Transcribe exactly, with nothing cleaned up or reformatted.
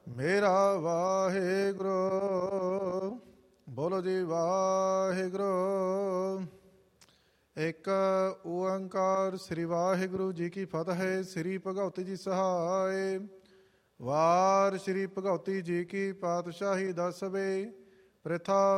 ਮੇਰਾ ਵਾਹਿਗੁਰੂ। ਬੋਲੋ ਜੀ ਵਾਹਿਗੁਰੂ। ਇੱਕ ਓੰਕਾਰ ਸ੍ਰੀ ਵਾਹਿਗੁਰੂ ਜੀ ਕੀ ਫਤਿਹ। ਸ੍ਰੀ ਭਗਉਤੀ ਜੀ ਸਹਾਇ। ਵਾਰ ਸ੍ਰੀ ਭਗਉਤੀ ਜੀ ਕੀ ਪਾਤਸ਼ਾਹੀ ਦਸਵੇਂ ਪ੍ਰਥਾ